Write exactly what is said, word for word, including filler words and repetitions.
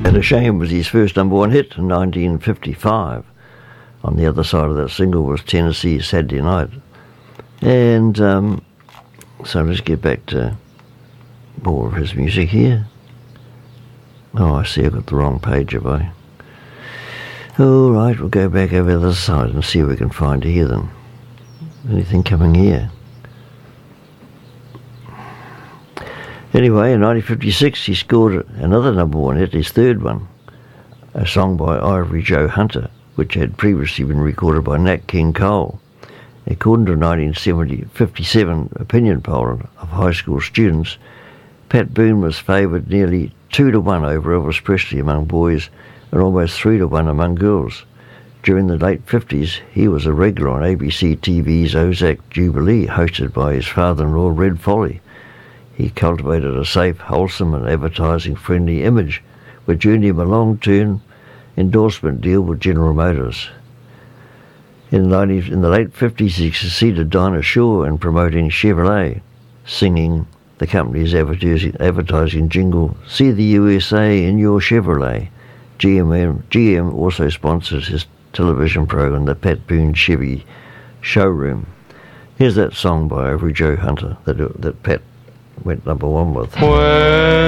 And A Shame was his first number one hit in nineteen fifty-five. On the other side of that single was Tennessee Saturday Night. And um, so let's get back to more of his music here. Oh, I see I've got the wrong page, have I? All right, we'll go back over the other side and see if we can find here then. Anything coming here? Anyway, in nineteen fifty-six, he scored another number one hit, his third one, a song by Ivory Joe Hunter, which had previously been recorded by Nat King Cole. According to a nineteen fifty-seven opinion poll of high school students, Pat Boone was favoured nearly two to one over Elvis Presley among boys and almost three to one among girls. During the late fifties, he was a regular on A B C T V's Ozark Jubilee, hosted by his father-in-law, Red Foley. He cultivated a safe, wholesome and advertising-friendly image, which earned him a long-term endorsement deal with General Motors. In the, nineties, in the late fifties, he succeeded Dinah Shore in promoting Chevrolet, singing the company's advertising, advertising jingle, "See the U S A in your Chevrolet." G M, G M also sponsors his television program, the Pat Boone Chevy Showroom. Here's that song by Avery Joe Hunter that, that Pat went number one with. Well,